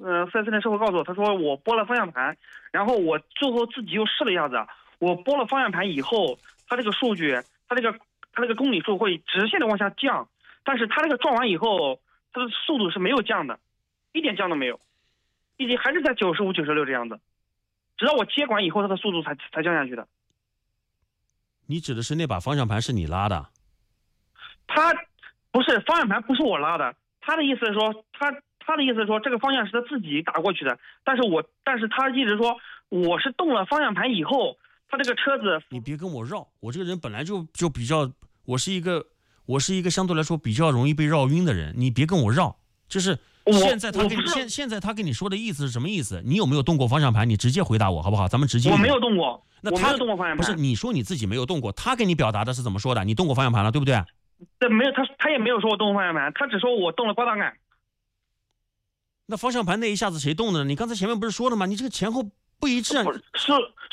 4S店售后告诉我，他说我拨了方向盘，然后我最后自己又试了一下子，我拨了方向盘以后，它这个数据，它那个公里数会直线的往下降，但是它那个撞完以后，它的速度是没有降的，一点降都没有，一直还是在95、96这样子，直到我接管以后，它的速度才降下去的。 你指的是那把方向盘是你拉的？ 他不是方向盘，不是我拉的。他的意思是说，他的意思是说，这个方向是他自己打过去的。但是他一直说我是动了方向盘以后，他这个车子。 你别跟我绕，我这个人本来就比较，我是一个相对来说比较容易被绕晕的人。你别跟我绕，就是现在他跟你说的意思是什么意思？你有没有动过方向盘？你直接回答我好不好？咱们直接。 我没有动过。 那我没有动过方向盘。 不是你说你自己没有动过，他跟你表达的是怎么说的？你动过方向盘了，对不对？ 对，没有，他也没有说我动过方向盘，他只说我动了挂档杆。 那方向盘那一下子谁动的呢？你刚才前面不是说了吗？你这个前后不一致啊！